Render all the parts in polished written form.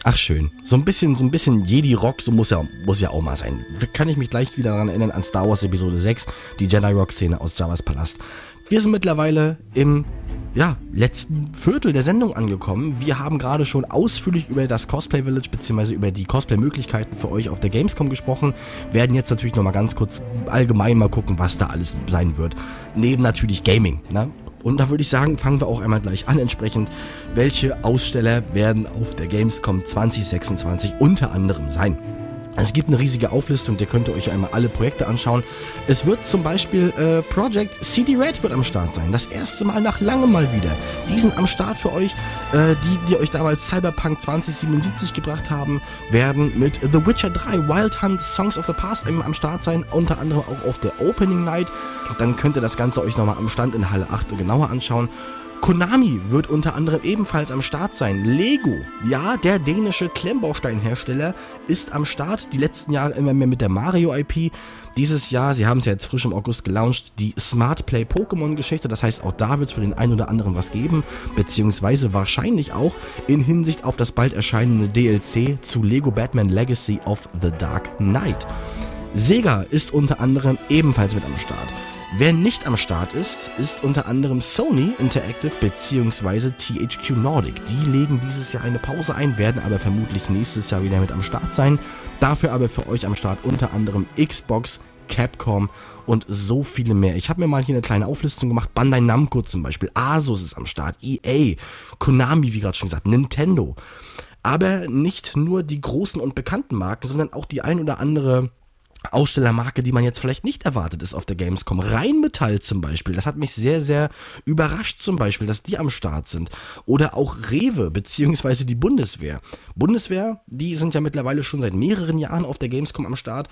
Ach schön, so ein bisschen Jedi-Rock, so muss ja auch mal sein. Kann ich mich gleich wieder daran erinnern an Star Wars Episode 6, die Jedi-Rock-Szene aus Jabba's Palast. Wir sind mittlerweile im letzten Viertel der Sendung angekommen. Wir haben gerade schon ausführlich über das Cosplay Village bzw. über die Cosplay-Möglichkeiten für euch auf der Gamescom gesprochen. Werden jetzt natürlich nochmal ganz kurz allgemein mal gucken, was da alles sein wird. Neben natürlich Gaming, ne? Und da würde ich sagen, fangen wir auch einmal gleich an entsprechend. Welche Aussteller werden auf der Gamescom 2026 unter anderem sein? Es gibt eine riesige Auflistung, ihr könnt euch einmal alle Projekte anschauen. Es wird zum Beispiel Project CD Red wird am Start sein. Das erste Mal nach langem mal wieder. Die sind am Start für euch. Die euch damals Cyberpunk 2077 gebracht haben, werden mit The Witcher 3 Wild Hunt Songs of the Past am Start sein. Unter anderem auch auf der Opening Night. Dann könnt ihr das Ganze euch nochmal am Stand in Halle 8 genauer anschauen. Konami wird unter anderem ebenfalls am Start sein. Lego, ja, der dänische Klemmbausteinhersteller, ist am Start. Die letzten Jahre immer mehr mit der Mario-IP. Dieses Jahr, sie haben es ja jetzt frisch im August gelauncht, die Smart Play Pokémon-Geschichte. Das heißt, auch da wird es für den einen oder anderen was geben. Beziehungsweise wahrscheinlich auch in Hinsicht auf das bald erscheinende DLC zu Lego Batman Legacy of the Dark Knight. Sega ist unter anderem ebenfalls mit am Start. Wer nicht am Start ist, ist unter anderem Sony Interactive bzw. THQ Nordic. Die legen dieses Jahr eine Pause ein, werden aber vermutlich nächstes Jahr wieder mit am Start sein. Dafür aber für euch am Start unter anderem Xbox, Capcom und so viele mehr. Ich habe mir mal hier eine kleine Auflistung gemacht. Bandai Namco zum Beispiel, Asus ist am Start, EA, Konami, wie gerade schon gesagt, Nintendo. Aber nicht nur die großen und bekannten Marken, sondern auch die ein oder andere Ausstellermarke, die man jetzt vielleicht nicht erwartet ist auf der Gamescom. Rheinmetall zum Beispiel, das hat mich sehr, sehr überrascht zum Beispiel, dass die am Start sind. Oder auch Rewe, beziehungsweise die Bundeswehr. Bundeswehr, die sind ja mittlerweile schon seit mehreren Jahren auf der Gamescom am Start.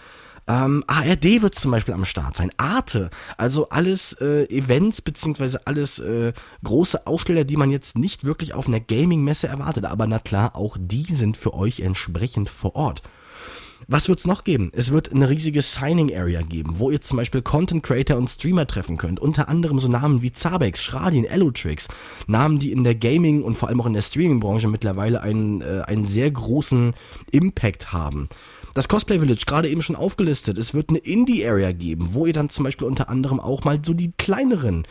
ARD wird zum Beispiel am Start sein. Arte, also alles Events beziehungsweise alles große Aussteller, die man jetzt nicht wirklich auf einer Gaming-Messe erwartet. Aber na klar, auch die sind für euch entsprechend vor Ort. Was wird es noch geben? Es wird eine riesige Signing-Area geben, wo ihr zum Beispiel Content-Creator und Streamer treffen könnt. Unter anderem so Namen wie Zabex, Schradin, Elotrix. Namen, die in der Gaming- und vor allem auch in der Streaming-Branche mittlerweile einen sehr großen Impact haben. Das Cosplay Village, gerade eben schon aufgelistet. Es wird eine Indie-Area geben, wo ihr dann zum Beispiel unter anderem auch mal so die kleineren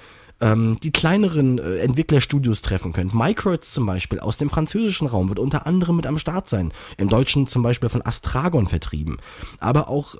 Entwicklerstudios treffen könnt. Microids zum Beispiel aus dem französischen Raum wird unter anderem mit am Start sein. Im Deutschen zum Beispiel von Astragon vertrieben. Aber auch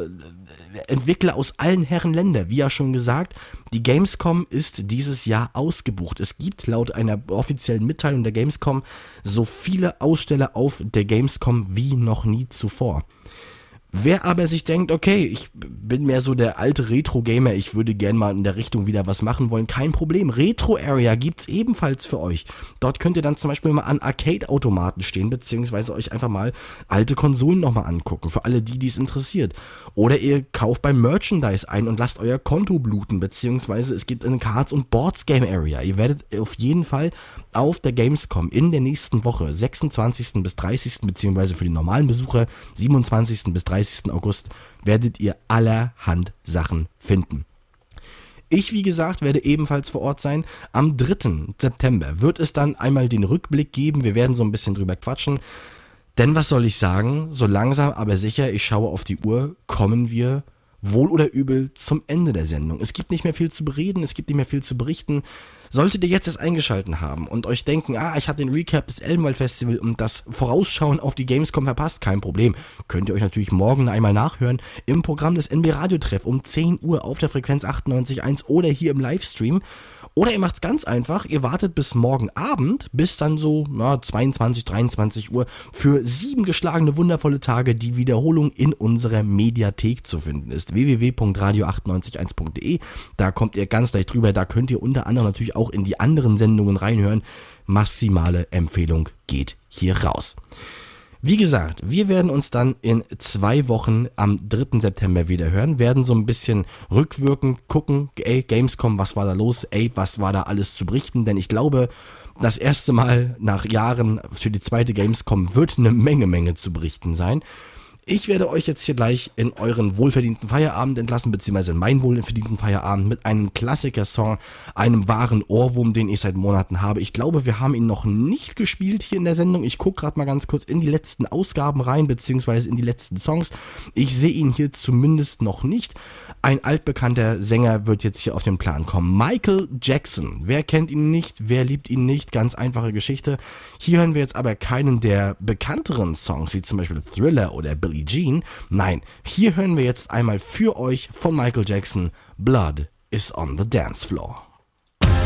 Entwickler aus allen Herren Länder. Wie ja schon gesagt, die Gamescom ist dieses Jahr ausgebucht. Es gibt laut einer offiziellen Mitteilung der Gamescom so viele Aussteller auf der Gamescom wie noch nie zuvor. Wer aber sich denkt, okay, ich bin mehr so der alte Retro-Gamer, ich würde gern mal in der Richtung wieder was machen wollen, kein Problem. Retro-Area gibt's ebenfalls für euch. Dort könnt ihr dann zum Beispiel mal an Arcade-Automaten stehen, beziehungsweise euch einfach mal alte Konsolen nochmal angucken, für alle die es interessiert. Oder ihr kauft beim Merchandise ein und lasst euer Konto bluten, beziehungsweise es gibt eine Cards- und Boards-Game-Area. Ihr werdet auf jeden Fall auf der Gamescom in der nächsten Woche, 26. bis 30., beziehungsweise für die normalen Besucher, 27. bis 30. August, werdet ihr allerhand Sachen finden. Ich, wie gesagt, werde ebenfalls vor Ort sein. Am 3. September wird es dann einmal den Rückblick geben. Wir werden so ein bisschen drüber quatschen. Denn was soll ich sagen? So langsam, aber sicher, ich schaue auf die Uhr, kommen wir wohl oder übel zum Ende der Sendung. Es gibt nicht mehr viel zu bereden, es gibt nicht mehr viel zu berichten. Solltet ihr jetzt erst eingeschalten haben und euch denken, ich habe den Recap des Elbenwald Festival und das Vorausschauen auf die Gamescom verpasst, kein Problem. Könnt ihr euch natürlich morgen einmal nachhören im Programm des NB Radio Treff um 10 Uhr auf der Frequenz 98.1 oder hier im Livestream. Oder ihr macht's ganz einfach, ihr wartet bis morgen Abend, bis dann so 22, 23 Uhr für 7 geschlagene wundervolle Tage die Wiederholung in unserer Mediathek zu finden ist. www.radio981.de, da kommt ihr ganz leicht drüber, da könnt ihr unter anderem natürlich auch in die anderen Sendungen reinhören. Maximale Empfehlung geht hier raus. Wie gesagt, wir werden uns dann in 2 Wochen am 3. September wieder hören, werden so ein bisschen rückwirkend gucken, Gamescom, was war da los, was war da alles zu berichten, denn ich glaube, das erste Mal nach Jahren für die zweite Gamescom wird eine Menge zu berichten sein. Ich werde euch jetzt hier gleich in euren wohlverdienten Feierabend entlassen, beziehungsweise in meinen wohlverdienten Feierabend mit einem Klassiker-Song, einem wahren Ohrwurm, den ich seit Monaten habe. Ich glaube, wir haben ihn noch nicht gespielt hier in der Sendung. Ich gucke gerade mal ganz kurz in die letzten Ausgaben rein, beziehungsweise in die letzten Songs. Ich sehe ihn hier zumindest noch nicht. Ein altbekannter Sänger wird jetzt hier auf den Plan kommen. Michael Jackson. Wer kennt ihn nicht? Wer liebt ihn nicht? Ganz einfache Geschichte. Hier hören wir jetzt aber keinen der bekannteren Songs, wie zum Beispiel Thriller oder Billie Jean. Nein, hier hören wir jetzt einmal für euch von Michael Jackson Blood is on the Dance Floor.